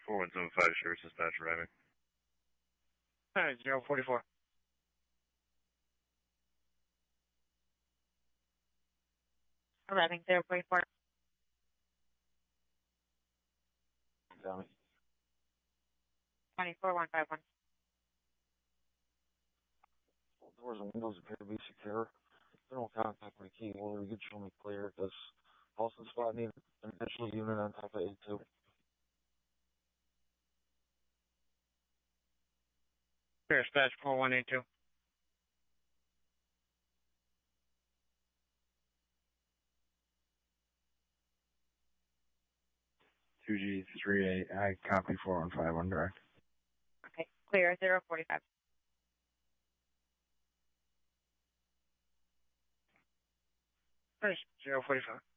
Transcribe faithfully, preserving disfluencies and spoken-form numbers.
four one seven five, Sheriff Dispatch arriving. Alright, zero forty-four. Arriving zero forty-four. Tommy. twenty-four one five one. Doors and windows appear to be secure. General contact with the key holder. You can show me clear. Does Halston spot need an additional unit on top of A two? Clear, dispatch four one eight two. two G three eight, I copy four one five on direct. Okay, clear, zero forty-five. First, zero forty-five.